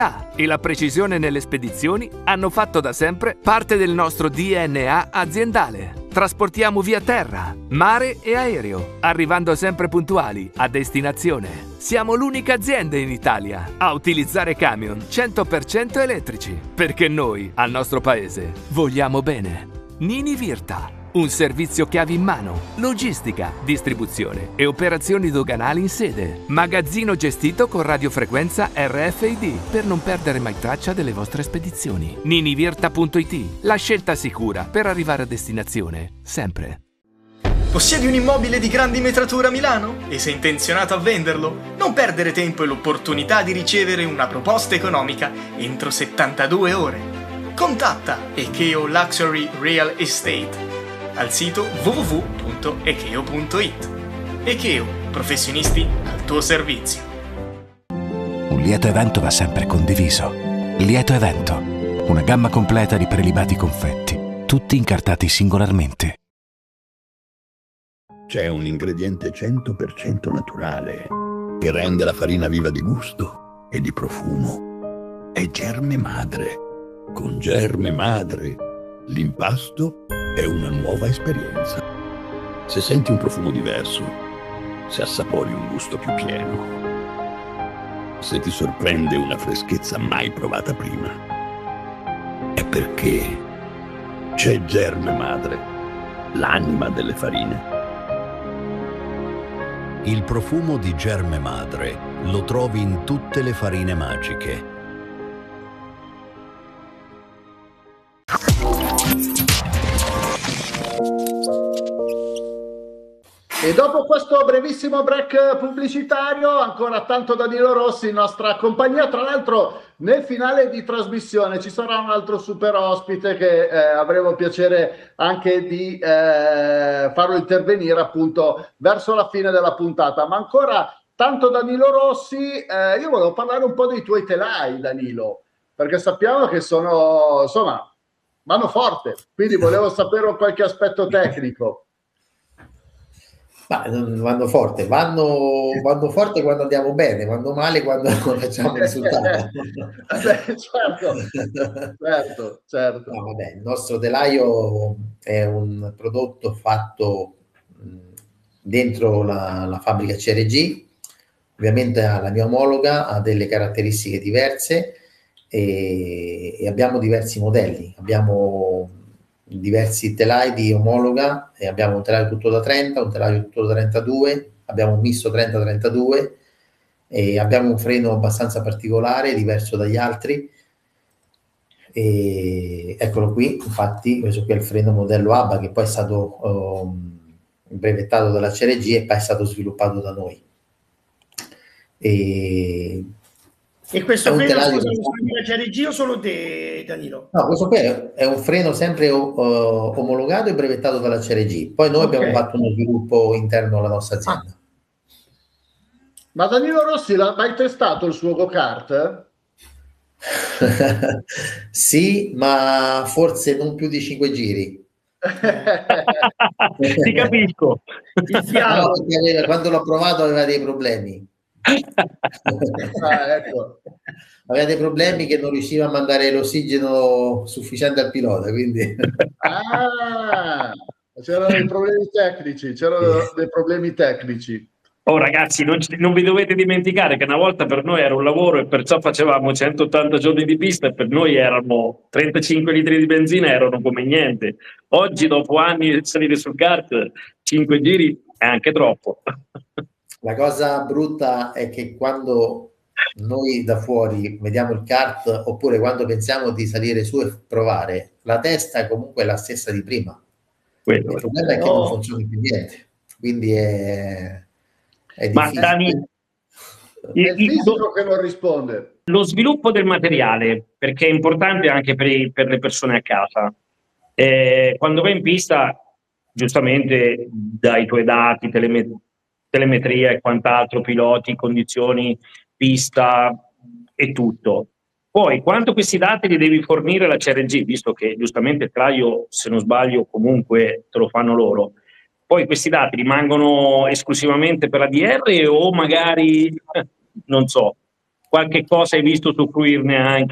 e la precisione nelle spedizioni hanno fatto da sempre parte del nostro DNA aziendale. Trasportiamo via terra, mare e aereo, arrivando sempre puntuali a destinazione. Siamo l'unica azienda in Italia a utilizzare camion 100% elettrici, perché noi, al nostro paese, vogliamo bene. Nini Virta. Un servizio chiavi in mano, logistica, distribuzione e operazioni doganali in sede. Magazzino gestito con radiofrequenza RFID per non perdere mai traccia delle vostre spedizioni. Ninivirta.it, la scelta sicura per arrivare a destinazione, sempre. Possiedi un immobile di grandi metrature a Milano? E sei intenzionato a venderlo? Non perdere tempo e l'opportunità di ricevere una proposta economica entro 72 ore. Contatta Ekeo Luxury Real Estate al sito www.ekeo.it. Ekeo, professionisti al tuo servizio. Un lieto evento va sempre condiviso. Lieto evento, una gamma completa di prelibati confetti, tutti incartati singolarmente. C'è un ingrediente 100% naturale che rende la farina viva di gusto e di profumo. È Germe Madre. Con Germe Madre l'impasto è una nuova esperienza. Se senti un profumo diverso, se assapori un gusto più pieno, se ti sorprende una freschezza mai provata prima, è perché c'è Germe Madre, l'anima delle farine. Il profumo di Germe Madre lo trovi in tutte le farine magiche. E dopo questo brevissimo break pubblicitario, ancora tanto Danilo Rossi in nostra compagnia. Tra l'altro nel finale di trasmissione ci sarà un altro super ospite che avremo piacere anche di farlo intervenire appunto verso la fine della puntata. Ma ancora tanto Danilo Rossi, io volevo parlare un po' dei tuoi telai, Danilo, perché sappiamo che sono, insomma, vanno forte, quindi volevo sapere qualche aspetto tecnico. Ma vanno forte quando andiamo bene, vanno male quando non facciamo il risultato. certo. No, vabbè, il nostro telaio è un prodotto fatto dentro la fabbrica CRG, ovviamente la mia omologa ha delle caratteristiche diverse e abbiamo diversi modelli, abbiamo diversi telai di omologa e abbiamo un telaio tutto da 30, un telaio tutto da 32, abbiamo un misto 30-32 e abbiamo un freno abbastanza particolare, diverso dagli altri e eccolo qui, infatti questo qui è il freno modello ABBA che poi è stato brevettato dalla CRG e poi è stato sviluppato da noi. E questo freno, scusa, lo la CRG o solo te, Danilo? No, questo qui è un freno sempre omologato e brevettato dalla CRG. Poi noi abbiamo fatto uno sviluppo interno alla nostra azienda. Ma Danilo Rossi l'ha mai testato il suo go-kart? Sì, ma forse non più di 5 giri. Ti capisco. No, quando l'ho provato aveva dei problemi. Ecco. Aveva dei problemi che non riusciva a mandare l'ossigeno sufficiente al pilota, quindi c'erano dei problemi tecnici. Oh ragazzi, non vi dovete dimenticare che una volta per noi era un lavoro e perciò facevamo 180 giorni di pista e per noi erano 35 litri di benzina, erano come niente. Oggi, dopo anni di salire sul kart, 5 giri è anche troppo. La cosa brutta è che quando noi da fuori vediamo il kart oppure quando pensiamo di salire su e provare, la testa è comunque la stessa di prima. Il problema è che non funziona più niente, quindi è difficile. Ma Dani, è il fisico che non risponde. Lo sviluppo del materiale, perché è importante anche per le persone a casa. Quando vai in pista, giustamente dai i tuoi dati, telemetria e quant'altro, piloti, condizioni, pista e tutto. Poi, quanto questi dati li devi fornire la CRG, visto che giustamente il telaio, se non sbaglio, comunque te lo fanno loro. Poi questi dati rimangono esclusivamente per la DR o magari, non so. qualche cosa hai visto usufruirne anche?